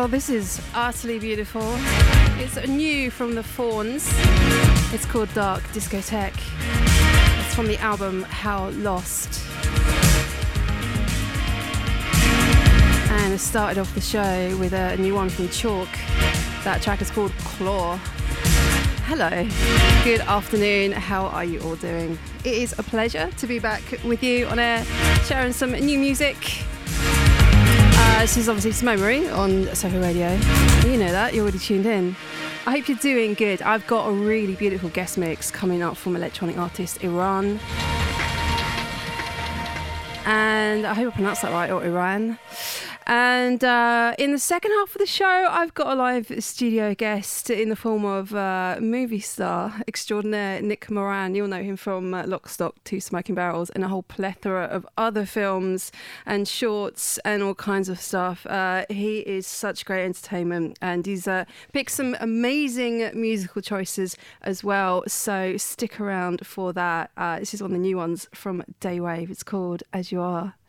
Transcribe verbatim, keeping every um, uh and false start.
Well, this is utterly beautiful. It's new from the Fawns. It's called Dark Discotheque. It's from the album How Lost. And I started off the show with a new one from Chalk. That track is called Claw. Hello, good afternoon, how are you all doing? It is a pleasure to be back with you on air, sharing some new music. Uh, this is obviously Simone Marie on Soho Radio. You know that, you're already tuned in. I hope you're doing good. I've got a really beautiful guest mix coming up from electronic artist Iran. And I hope I pronounced that right, or Iran. And uh, in the second half of the show, I've got a live studio guest in the form of uh, movie star extraordinaire Nick Moran. You'll know him from uh, Lock, Stock, Two Smoking Barrels and a whole plethora of other films and shorts and all kinds of stuff. Uh, he is such great entertainment, and he's uh, picked some amazing musical choices as well. So stick around for that. Uh, this is one of the new ones from Daywave. It's called As You Are.